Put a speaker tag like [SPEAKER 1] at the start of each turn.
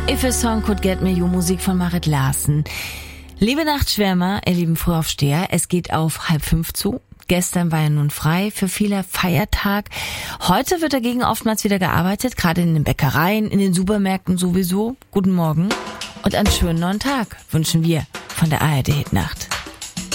[SPEAKER 1] If a Song Could Get Me You, Musik von Marit Larsen. Liebe Nachtschwärmer, ihr lieben Frühaufsteher, es geht auf 4:30 zu. Gestern war ja nun frei, für viele Feiertag. Heute wird dagegen oftmals wieder gearbeitet, gerade in den Bäckereien, in den Supermärkten sowieso. Guten Morgen und einen schönen neuen Tag wünschen wir von der ARD Hitnacht.